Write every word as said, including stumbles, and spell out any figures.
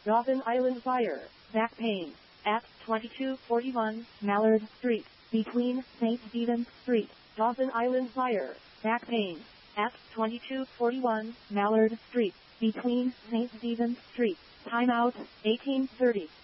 Dawson Island Fire, back pain, at twenty-two forty-one Mallard Street, between Saint Stephen's Street. Dawson Island Fire, back pain, at twenty-two forty-one Mallard Street, between Saint Stephen's Street. Timeout, eighteen thirty.